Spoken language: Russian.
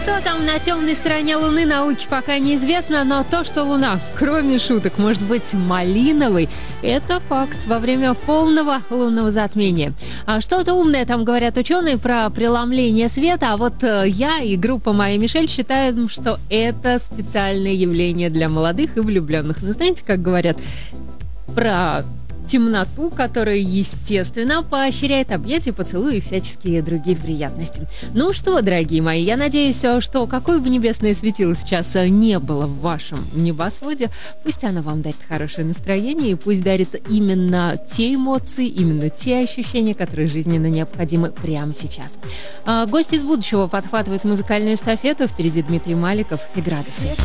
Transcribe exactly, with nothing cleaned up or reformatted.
Что там на темной стороне Луны, науке пока неизвестно, но то, что Луна, кроме шуток, может быть малиновой, это факт во время полного лунного затмения. А что-то умное там говорят ученые про преломление света, а вот э, я и группа «Моя Мишель» считаем, что это специальное явление для молодых и влюбленных. Ну, знаете, как говорят про темноту, которая, естественно, поощряет объятия, поцелуи и всяческие другие приятности. Ну что, дорогие мои, я надеюсь, что какое бы небесное светило сейчас не было в вашем небосводе, пусть оно вам дарит хорошее настроение и пусть дарит именно те эмоции, именно те ощущения, которые жизненно необходимы прямо сейчас. А, гость из будущего подхватывает музыкальную эстафету. Впереди Дмитрий Маликов и «Градусы».